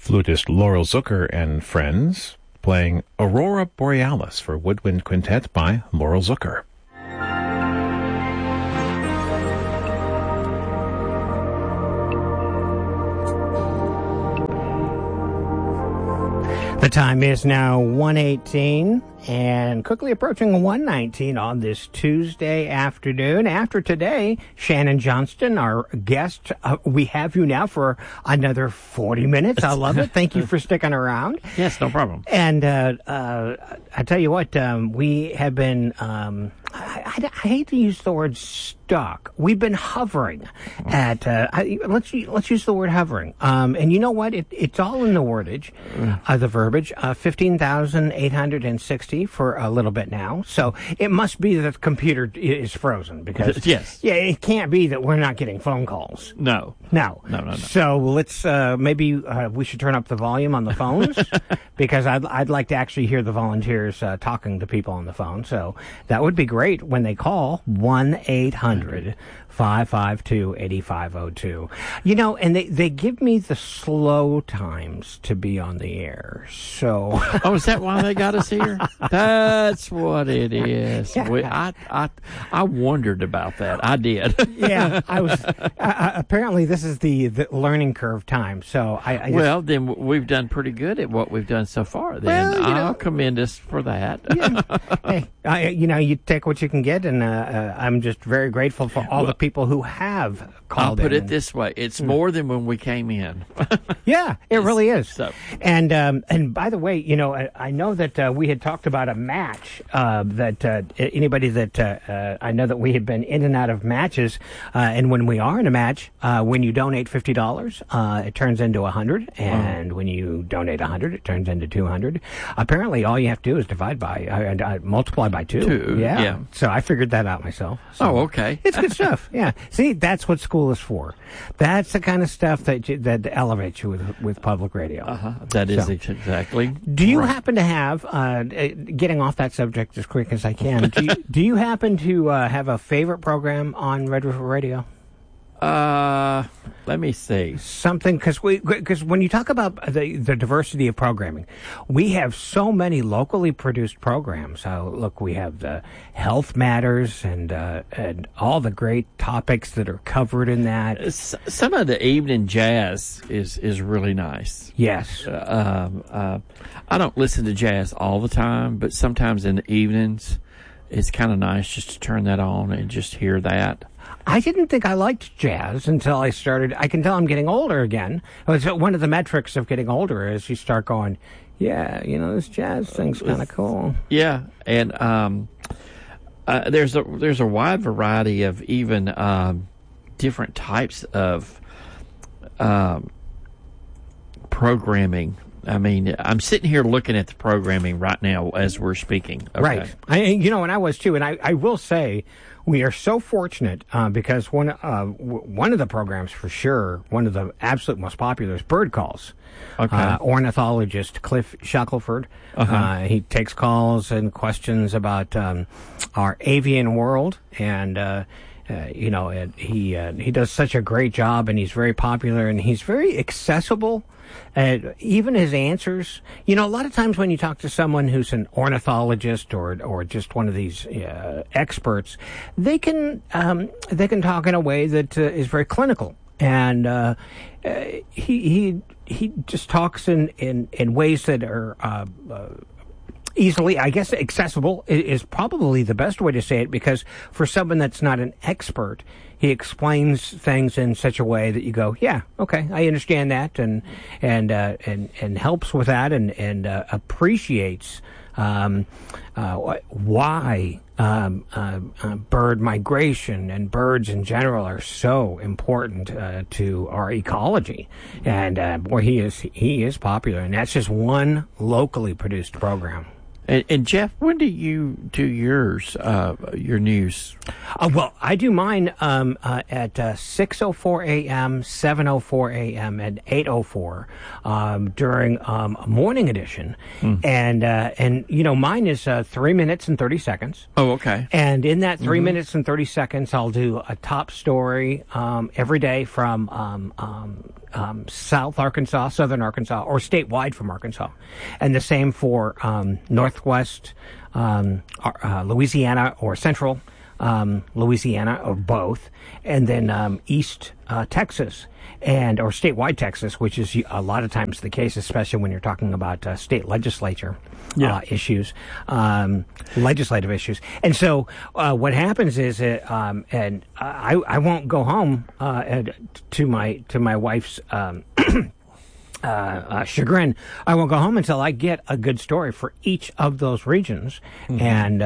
Flutist Laurel Zucker and Friends playing Aurora Borealis for Woodwind Quintet by Laurel Zucker. The time is now 1:18 and quickly approaching 1:19 on this Tuesday afternoon. After today, Shannon Johnston, our guest, we have you now for another 40 minutes. I love it. Thank you for sticking around. Yes, no problem. And I tell you what, we have been, I hate to use the word stuck. We've been hovering at, let's use the word hovering. And you know what? It's all in the wordage, the verbiage, 15,860 for a little bit now. So it must be that the computer is frozen because, yes. Yeah, it can't be that we're not getting phone calls. No. So let's, maybe we should turn up the volume on the phones because I'd like to actually hear the volunteers talking to people on the phone. So that would be great when they call 1-800-552-8502. You know, and they give me the slow times to be on the air. So oh, is that why they got us here? That's what it is. Yeah. I wondered about that. I did. Yeah, I was. Apparently, this is the learning curve time. So I well, then we've done pretty good at what we've done so far. Then I'll commend us for that. Yeah. Hey, you take what you can get, and I'm just very grateful for all the people who have called in. I'll put it this way: it's more than when we came in. Yeah, it really is. So. And by the way, I know that we had talked about a match that anybody that I know that we had been in and out of matches, and when we are in a match, when you donate $50, it turns into $100, and when you donate $100, it turns into $200. Apparently, all you have to do is divide by multiply by 2. Yeah. So I figured that out myself. So oh, okay. It's good stuff. Yeah. See, that's what school is for. That's the kind of stuff that elevates you with public radio. That is exactly. Do you happen to have, getting off that subject as quick as I can, do you happen to have a favorite program on Red River Radio? Let me see. Something, because when you talk about the diversity of programming, we have so many locally produced programs. Look, we have the Health Matters and all the great topics that are covered in that. Some of the evening jazz is really nice. Yes. I don't listen to jazz all the time, but sometimes in the evenings, it's kind of nice just to turn that on and just hear that. I didn't think I liked jazz until I started. I can tell I'm getting older again. One of the metrics of getting older is you start going, yeah, this jazz thing's kind of cool. Yeah, and there's a wide variety of even different types of programming. I mean, I'm sitting here looking at the programming right now as we're speaking. Okay. Right. And I was too. And I will say we are so fortunate because one of the programs for sure, one of the absolute most popular is Bird Calls. Okay. Ornithologist Cliff Shackelford. He takes calls and questions about our avian world and he does such a great job, and he's very popular, and he's very accessible. Even his answers, a lot of times when you talk to someone who's an ornithologist or just one of these experts, they can talk in a way that is very clinical, and he just talks in ways that are easily, I guess, accessible is probably the best way to say it, because for someone that's not an expert, he explains things in such a way that you go, yeah, okay, I understand that, and helps with that, and appreciates why bird migration and birds in general are so important to our ecology. And boy, he is popular, and that's just one locally produced program. And Jeff, when do you do yours, your news? Well, I do mine at 6:04 a.m., 7:04 a.m., and 8:04 during morning edition. And mine is 3 minutes and 30 seconds. Oh, okay. And in that 3 minutes and 30 seconds, I'll do a top story every day from South Arkansas, Southern Arkansas, or statewide from Arkansas. And the same for Northwest Louisiana or Central Louisiana, or both. And then East Texas, or statewide Texas, which is a lot of times the case, especially when you're talking about state legislature issues, legislative issues. And so what happens is, and I won't go home to my wife's chagrin. I won't go home until I get a good story for each of those regions. And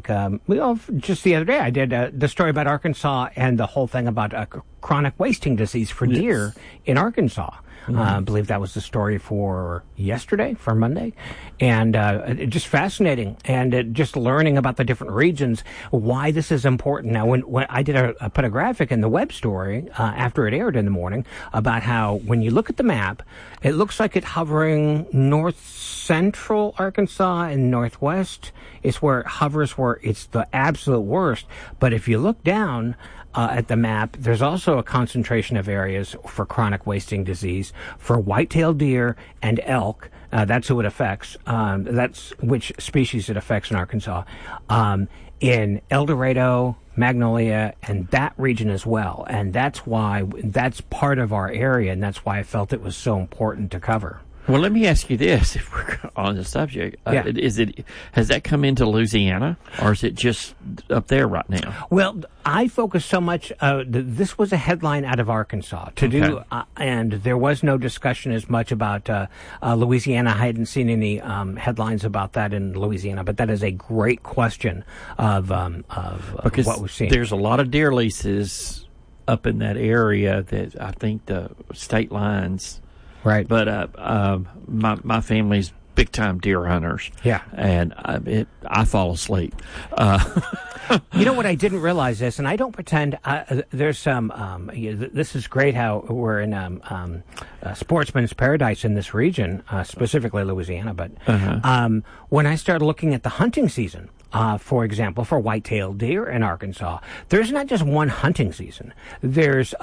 just the other day, I did the story about Arkansas and the whole thing about chronic wasting disease for deer in Arkansas. I believe that was the story for Monday. And just fascinating. And just learning about the different regions, why this is important. Now, when I did put a graphic in the web story after it aired in the morning about how when you look at the map, it looks like it's hovering north central Arkansas and northwest is where it hovers, where it's the absolute worst. But if you look down at the map, there's also a concentration of areas for chronic wasting disease for white-tailed deer and elk. That's who it affects. That's which species it affects in Arkansas. In El Dorado, Magnolia, and that region as well. And that's part of our area, and that's why I felt it was so important to cover. Well, let me ask you this: if we're on the subject, has that come into Louisiana, or is it just up there right now? Well, I focus so much. This was a headline out of Arkansas to do, and there was no discussion as much about Louisiana. I hadn't seen any headlines about that in Louisiana, but that is a great question of what we've seen. There's a lot of deer leases up in that area that I think the state lines. Right, but my family's big time deer hunters. Yeah, and I fall asleep. You know what? I didn't realize this, and I don't pretend. There's some. This is great how we're in sportsman's paradise in this region, specifically Louisiana. But when I started looking at the hunting season. For example, for white-tailed deer in Arkansas, there's not just one hunting season. There's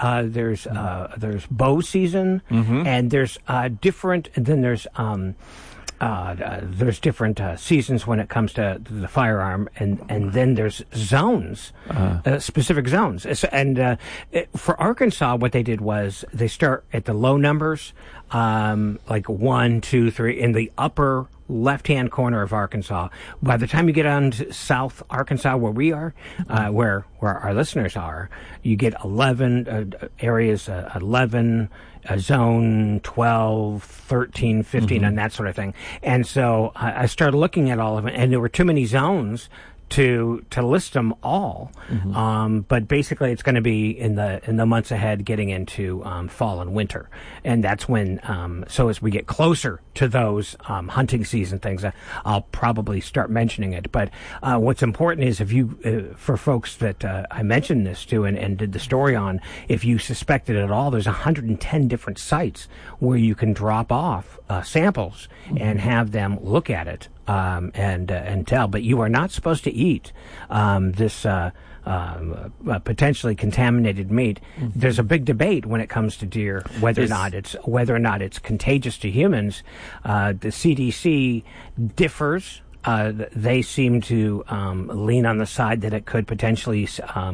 bow season, and there's different. Then there's different seasons when it comes to the firearm, and then there's zones, specific zones. And for Arkansas, what they did was they start at the low numbers, like 1, 2, 3, in the upper left-hand corner of Arkansas. By the time you get on to South Arkansas, where we are, where our listeners are, you get 11 areas, 11, zone 12, 13, 15, and that sort of thing. And so I started looking at all of it, and there were too many zones to list them all. But basically it's going to be in the months ahead, getting into fall and winter. And that's when, so as we get closer to those hunting season things, I'll probably start mentioning it. But what's important is if you, for folks that I mentioned this to and did the story on, if you suspect it at all, there's 110 different sites where you can drop off samples and have them look at it. And tell, but you are not supposed to eat this potentially contaminated meat. There's a big debate when it comes to deer whether or not it's contagious to humans. The CDC differs. They seem to lean on the side that it could potentially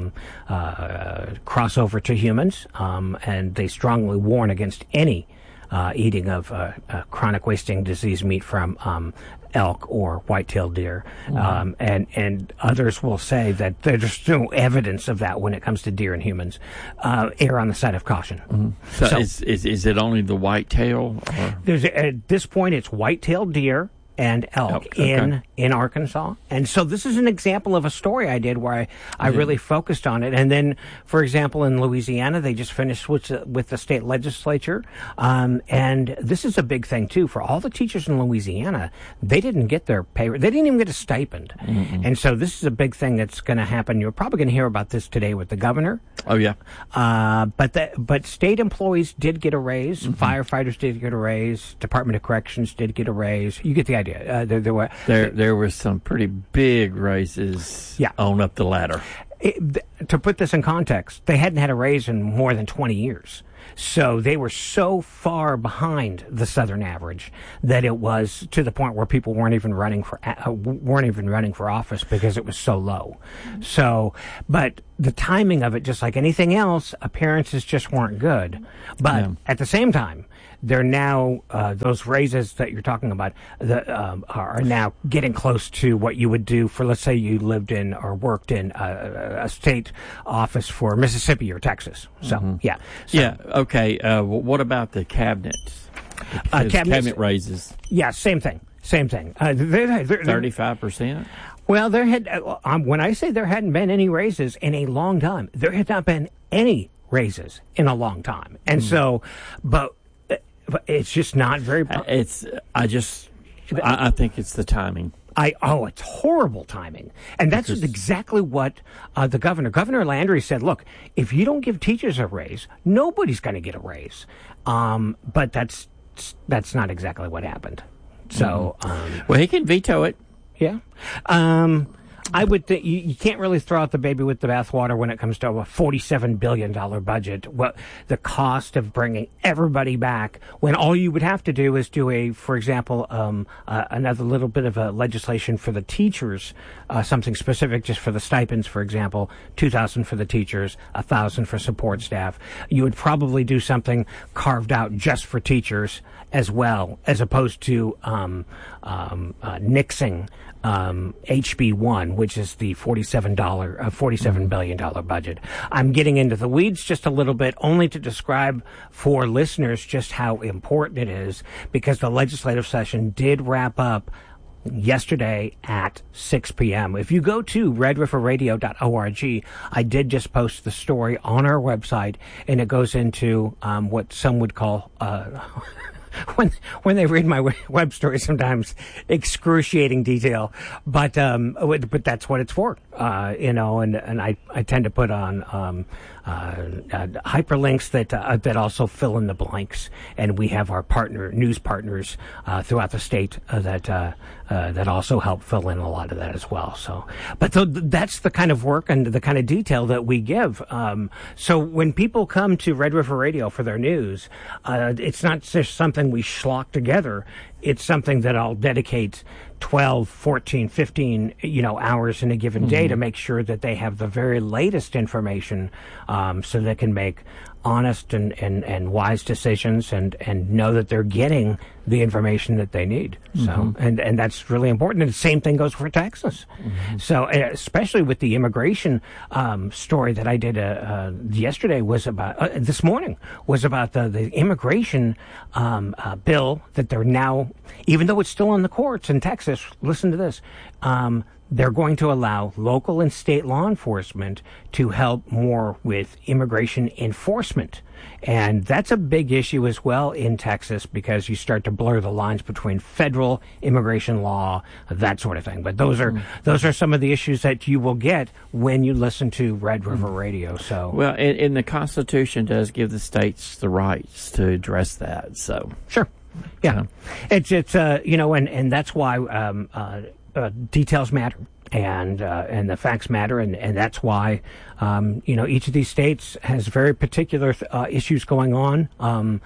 cross over to humans, and they strongly warn against any eating of chronic wasting disease meat from elk or white-tailed deer. And others will say that there's no evidence of that when it comes to deer and humans. Err on the side of caution. So is it only the white-tail? There's at this point it's white-tailed deer and elk in Arkansas. And so this is an example of a story I did where I really focused on it. And then, for example, in Louisiana, they just finished with the state legislature. And this is a big thing, too. For all the teachers in Louisiana, they didn't get their pay. They didn't even get a stipend. And so this is a big thing that's going to happen. You're probably going to hear about this today with the governor. Oh, yeah. But state employees did get a raise. Firefighters did get a raise. Department of Corrections did get a raise. You get the idea. There were some pretty big raises on up the ladder. To put this in context, they hadn't had a raise in more than 20 years. So they were so far behind the Southern average that it was to the point where people weren't even running for office because it was so low. So, but the timing of it, just like anything else, appearances just weren't good. But at the same time, they're now those raises that you're talking about are now getting close to what you would do for, let's say, you lived in or worked in a state office for Mississippi or Texas. So Okay. What about the cabinet? Cabinet raises. Yeah, same thing. 35%. Well, there had when I say there hadn't been any raises in a long time, there had not been any raises in a long time, and so, but it's just not very. I think it's the timing. It's horrible timing, and that's exactly what the Governor Landry said. Look, if you don't give teachers a raise, nobody's going to get a raise. But that's not exactly what happened. So, well, he can veto it. Yeah. I would think you can't really throw out the baby with the bathwater when it comes to a $47 billion budget. What the cost of bringing everybody back when all you would have to do is do for example, another little bit of a legislation for the teachers, something specific just for the stipends, for example, $2,000 for the teachers, $1,000 for support staff. You would probably do something carved out just for teachers as well, as opposed to nixing HB1, which is the $47 billion budget. I'm getting into the weeds just a little bit, only to describe for listeners just how important it is, because the legislative session did wrap up yesterday at 6 p.m. If you go to redriverradio.org, I did just post the story on our website, and it goes into what some would call when they read my web story, sometimes excruciating detail, but that's what it's for, and I tend to put on hyperlinks that also fill in the blanks, and we have our news partners throughout the state that also help fill in a lot of that as well. So, but that's the kind of work and the kind of detail that we give. So when people come to Red River Radio for their news, it's not just something we schlock together. It's something that I'll dedicate 12, 14, 15, hours in a given day to make sure that they have the very latest information, so they can make honest and wise decisions and know that they're getting the information that they need. So, and that's really important. And the same thing goes for Texas. So, especially with the immigration story that I did yesterday this morning was about the immigration bill that they're now, even though it's still in the courts in Texas, listen to this, they're going to allow local and state law enforcement to help more with immigration enforcement. And that's a big issue as well in Texas, because you start to blur the lines between federal immigration law, that sort of thing. But those are some of the issues that you will get when you listen to Red River Radio. So, well, and the Constitution does give the states the rights to address that. So, sure. Yeah. It's and that's why details matter, and the facts matter, and that's why each of these states has very particular issues going on,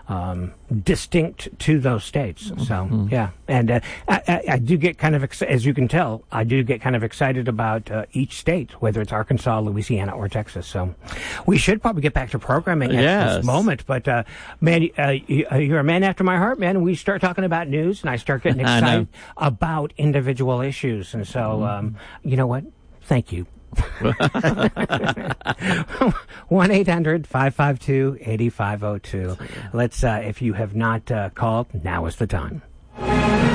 distinct to those states. So yeah, and I do get kind of as you can tell, I do get kind of excited about each state, whether it's Arkansas, Louisiana, or Texas. So we should probably get back to programming at this moment. But man, you're a man after my heart, man. We start talking about news, and I start getting excited about individual issues. And so you know what? Thank you. 1-800-552-8502. Let's if you have not called, now is the time.